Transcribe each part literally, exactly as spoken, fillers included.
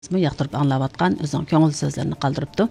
Яқтырып аңлаватқан өзің көңіл сөздерін қалдырыпты.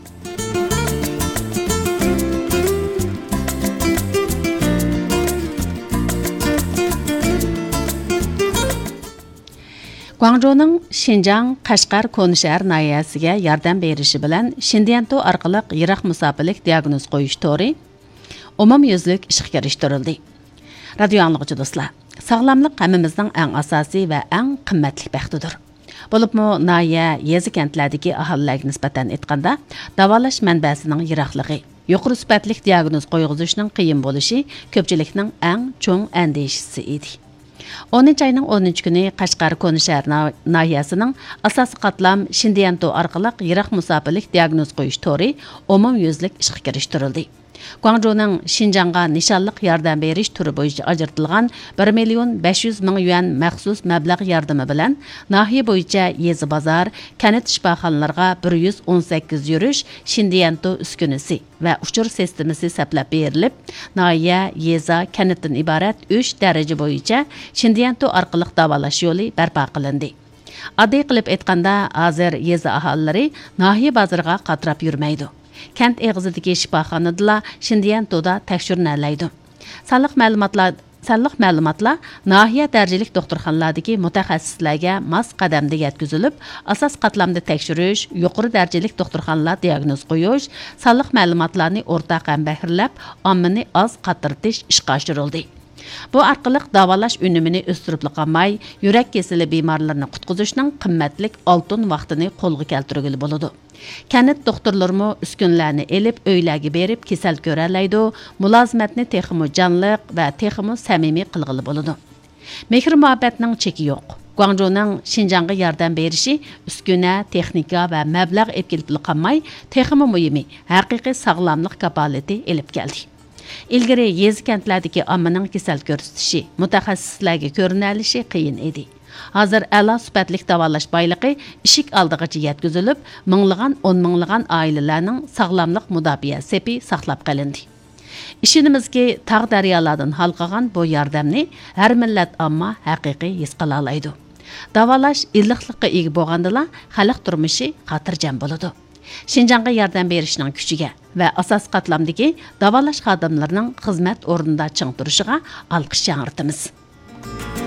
Guangzhou'nun Şinjan, Qashqar, Konishar nahiyasiga yordam berishi bilan Shindianto orqali yiroq masofalik diagnoz qo'yish to'g'ri umumyuzlik ishga kirishtirildi. Radio anglag'uchi do'stlar, sog'lomlik hammamizning eng asosiy va eng qimmatli baxtidir. Bo'libmi nahiya, yezi kentlardagi aholilarga nisbatan aytganda, davolash manbasining yiroqligi, yuqori sifatli diagnoz qo'yishning qiyin bo'lishi ko'pchilikning eng cho'ng andishisi edi. o'ninchi ayning o'ninchi kuni Qashqar Konishar nahiyasining asosiy qatlam Shindianto orqali yiroq masofalik diagnoz qo'yish to'g'ri umumyuzlik ishga kirishtirildi. Guangzhou'nun Şinjan'a nishonliq yordam berish turi bo'yicha ajratilgan bir million besh yuz ming yuan maxsus mablag' yordami bilan nahiya bo'yicha yezi bozor, kanit shifoxonalarga bir yuz o'n sakkiz yurish Shindianto uskunasi va uchur sistemasi saplab berilib, nahiya, yeza, kanitdan iborat uch daraja bo'yicha Shindianto orqali davolash yo'li barpo qilindi. Oddiy qilib aytganda, hozir yeza aholilari nahiya bozoriga qatrab yurmaydi. Kent eg'izidagi shifoxonada Shindiantoda tekshirilaydi. Sonliq ma'lumotlar Sonliq ma'lumotlar nahiya darajalik doktorxonalardagi mutaxassislarga mos qadamda yetkazilib, asos qatlamda tekshirish, yuqori darajalik doktorxonalar diagnoz qo'yish, sonliq ma'lumotlarni o'rtaq bahirlab, ommani oz qatirtish ishga oshirildi. Bu orqali davolash unumini o'stirib qolmay, yurak kasali bemorlarni qutqizishning qimmatli oltin vaqtini qo'lga keltirgili bo'ladi. Kanit doktorlarmi uskunlarni elib uylarga berib kasal ko'ralaydi, mulozimatni texmo jonliq va texmo samimiy qilg'ili bo'ladi. Mehr muhabbatning cheki yo'q. Guangzhou'nun Şinjan'a yordam berishi uskuna, texnika va mablag' olib kelib qolmay, texmo muhimi haqiqiy sog'lomlik kapolati elib keldi. Ilgari yezi kentlardagi ommaning kasal ko'rsatishi, mutaxassislarga ko'rinalishi qiyin edi. Hozir a'lo sifatli davolash boyligi ishik oldigacha yetkazilib, minglagan, o'n minglagan oilalarning sog'lomlik mudofaa sepi saqlab qolindi. Ishonimizki, tog' daryolardan halqagan bu yordamni har millat omma haqiqiy his qila oladi. Davolash illiqlikqa ega bo'lgandala, xalq turmushi xotirjam bo'ladi. Şinjan'a yordam berishning kuchiga va asos qatlamdagi davolash xodimlarining xizmat o'rnida ching turishiga olqish yangritamiz.